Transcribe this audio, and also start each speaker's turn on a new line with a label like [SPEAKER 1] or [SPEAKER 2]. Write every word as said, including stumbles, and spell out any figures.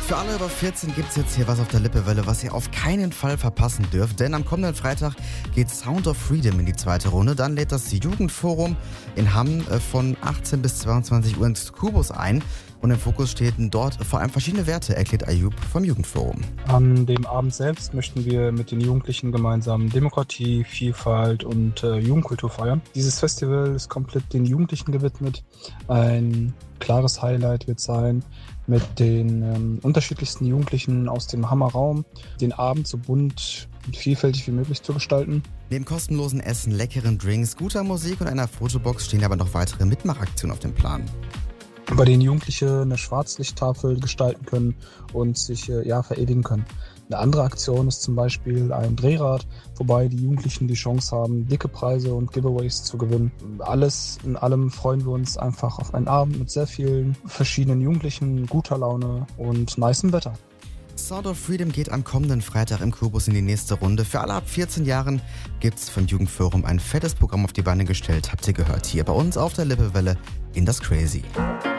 [SPEAKER 1] Für alle über vierzehn gibt's jetzt hier was auf der Lippewelle, was ihr auf keinen Fall verpassen dürft. Denn am kommenden Freitag geht Sound of Freedom in die zweite Runde. Dann lädt das Jugendforum in Hamm von achtzehn bis zweiundzwanzig Uhr ins Kubus ein. Und im Fokus stehen dort vor allem verschiedene Werte, erklärt Ayub vom Jugendforum.
[SPEAKER 2] An dem Abend selbst möchten wir mit den Jugendlichen gemeinsam Demokratie, Vielfalt und äh, Jugendkultur feiern. Dieses Festival ist komplett den Jugendlichen gewidmet. Ein klares Highlight wird sein, mit den ähm, unterschiedlichsten Jugendlichen aus dem Hammerraum den Abend so bunt und vielfältig wie möglich zu gestalten.
[SPEAKER 1] Neben kostenlosen Essen, leckeren Drinks, guter Musik und einer Fotobox stehen aber noch weitere Mitmachaktionen auf dem Plan,
[SPEAKER 2] bei denen Jugendliche eine Schwarzlichttafel gestalten können und sich äh, ja, verewigen können. Eine andere Aktion ist zum Beispiel ein Drehrad, wobei die Jugendlichen die Chance haben, dicke Preise und Giveaways zu gewinnen. Alles in allem freuen wir uns einfach auf einen Abend mit sehr vielen verschiedenen Jugendlichen, guter Laune und nicem Wetter.
[SPEAKER 1] Sound of Freedom geht am kommenden Freitag im Kubus in die nächste Runde. Für alle ab vierzehn Jahren gibt's vom Jugendforum ein fettes Programm auf die Beine gestellt. Habt ihr gehört hier bei uns auf der Lippewelle in das Crazy.